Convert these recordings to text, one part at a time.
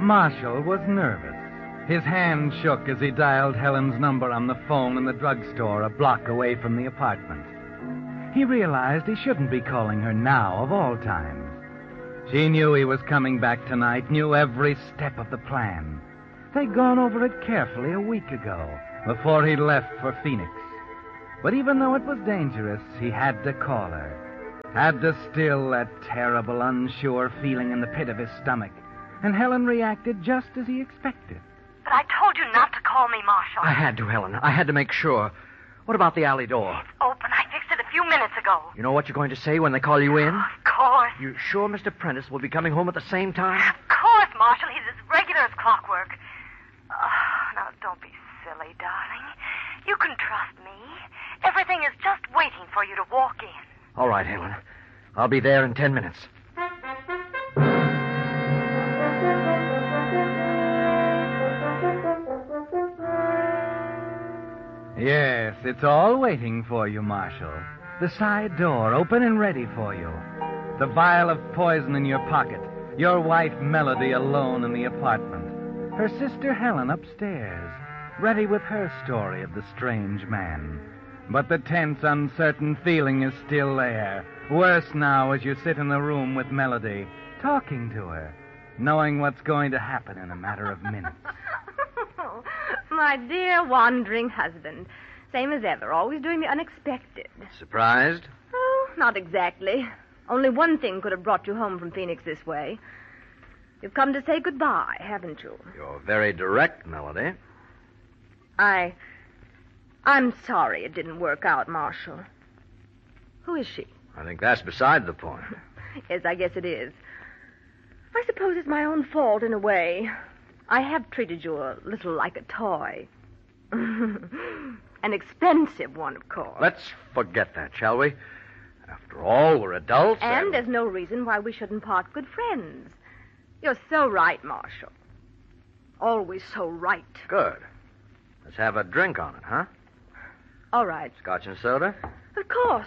Marshall was nervous. His hand shook as he dialed Helen's number on the phone in the drugstore a block away from the apartment. He realized he shouldn't be calling her now, of all times. She knew he was coming back tonight, knew every step of the plan. They'd gone over it carefully a week ago, before he left for Phoenix. But even though it was dangerous, he had to call her. Had to still that terrible, unsure feeling in the pit of his stomach. And Helen reacted just as he expected. But I told you not to call me, Marshall. I had to, Helen. I had to make sure. What about the alley door? It's open. I fixed it a few minutes ago. You know what you're going to say when they call you in? Of course. You sure Mr. Prentice will be coming home at the same time? Of course, Marshall. He's as regular as clockwork. Now, don't be silly, darling. You can trust me. Everything is just waiting for you to walk in. All right, Helen. I'll be there in 10 minutes. Yes, it's all waiting for you, Marshall. The side door open and ready for you. The vial of poison in your pocket. Your wife, Melody, alone in the apartment. Her sister, Helen, upstairs, ready with her story of the strange man. But the tense, uncertain feeling is still there. Worse now as you sit in the room with Melody, talking to her, knowing what's going to happen in a matter of minutes. My dear wandering husband. Same as ever, always doing the unexpected. Surprised? Oh, not exactly. Only one thing could have brought you home from Phoenix this way. You've come to say goodbye, haven't you? You're very direct, Melody. I'm sorry it didn't work out, Marshall. Who is she? I think that's beside the point. Yes, I guess it is. I suppose it's my own fault in a way. I have treated you a little like a toy. An expensive one, of course. Let's forget that, shall we? After all, we're adults. And there's no reason why we shouldn't part good friends. You're so right, Marshall. Always so right. Good. Let's have a drink on it, huh? All right. Scotch and soda? Of course.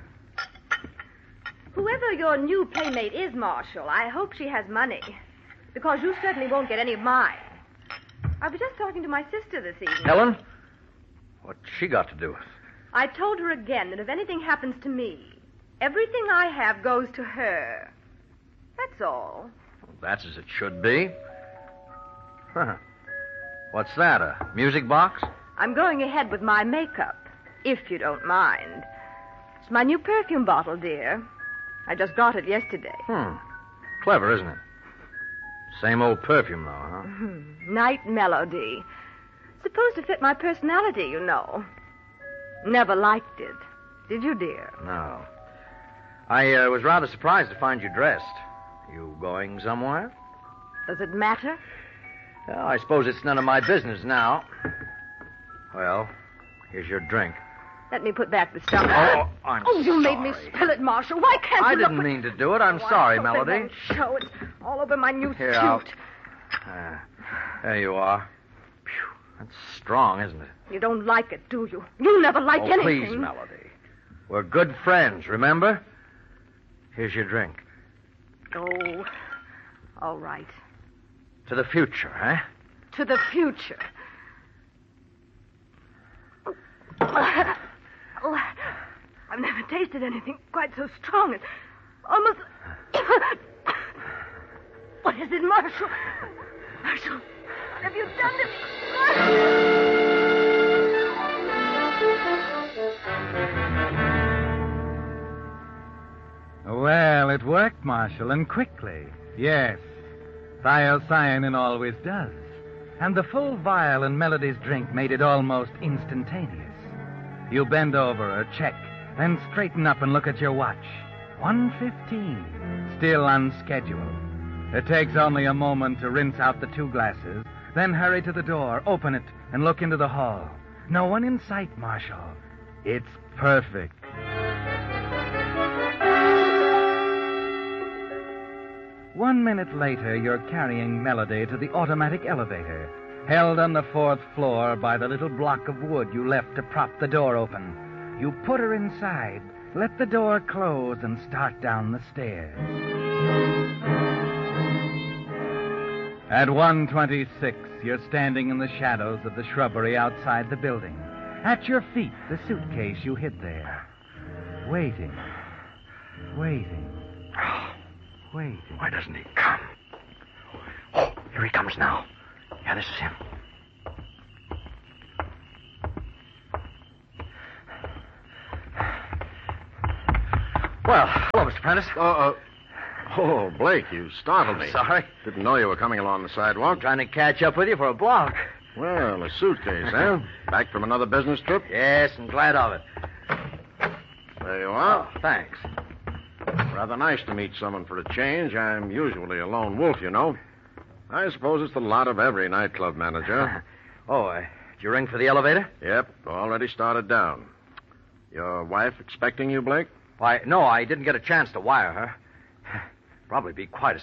Whoever your new playmate is, Marshall, I hope she has money. Because you certainly won't get any of mine. I was just talking to my sister this evening. Helen? What's she got to do with? I told her again that if anything happens to me, everything I have goes to her. That's all. Well, that's as it should be. Huh. What's that, a music box? I'm going ahead with my makeup, if you don't mind. It's my new perfume bottle, dear. I just got it yesterday. Clever, isn't it? Same old perfume, though, huh? Night Melody. Supposed to fit my personality, you know. Never liked it. Did you, dear? No. I was rather surprised to find you dressed. You going somewhere? Does it matter? Well, I suppose it's none of my business now. Well, here's your drink. Let me put back the stuff. Oh, I'm sorry. you made me spill it, Marshall. Why can't you I look didn't mean to do it. I'm Oh, sorry, I hope Melody. It won't show. It's all over my new Here, suit. There you are. Phew, that's strong, isn't it? You don't like it, do you? You never like anything. Please, Melody. We're good friends, remember? Here's your drink. Oh, all right. To the future, huh? To the future. Oh, I've never tasted anything quite so strong. It's almost... What is it, Marshall? Marshall, what have you done to me? Well, it worked, Marshall, and quickly. Yes. Thiocyanin always does. And the full vial in Melody's drink made it almost instantaneous. You bend over her, check, then straighten up and look at your watch. 1:15, still on schedule. It takes only a moment to rinse out the 2 glasses, then hurry to the door, open it, and look into the hall. No one in sight, Marshall. It's perfect. One minute later, you're carrying Melody to the automatic elevator, held on the 4th floor by the little block of wood you left to prop the door open. You put her inside, let the door close, and start down the stairs. At 1:26, you're standing in the shadows of the shrubbery outside the building. At your feet, the suitcase you hid there. Waiting. Waiting. Waiting. Why doesn't he come? Oh, here he comes now. Yeah, this is him. Well, hello, Mr. Prentice. Oh, Blake, you startled me. Sorry. Didn't know you were coming along the sidewalk. Trying to catch up with you for a block. Well, a suitcase, eh? Back from another business trip? Yes, and glad of it. There you are. Oh, thanks. Rather nice to meet someone for a change. I'm usually a lone wolf, you know. I suppose it's the lot of every nightclub manager. Did you ring for the elevator? Yep, already started down. Your wife expecting you, Blake? Why, no, I didn't get a chance to wire her. Probably be quite a